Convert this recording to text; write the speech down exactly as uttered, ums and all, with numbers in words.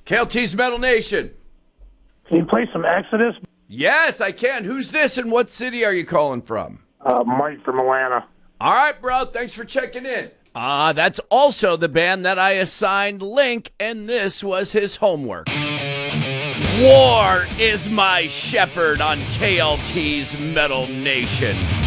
K L T's Metal Nation. Can you play some Exodus? Yes, I can. Who's this and what city are you calling from? Uh, Mike from Atlanta. All right, bro. Thanks for checking in. Ah, uh, that's also the band that I assigned Link, and this was his homework. War is my shepherd on K L T's Metal Nation.